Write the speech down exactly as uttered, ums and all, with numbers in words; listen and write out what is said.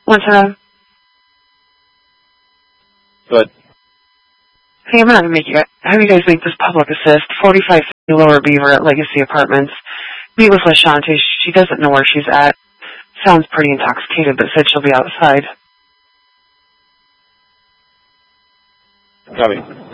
What's up? Good. Hey, I'm not going to make you guys, have you guys make this public assist. forty-five Lower Beaver at Legacy Apartments. Meet with LaShante. She doesn't know where she's at. Sounds pretty intoxicated, but said she'll be outside. Copy.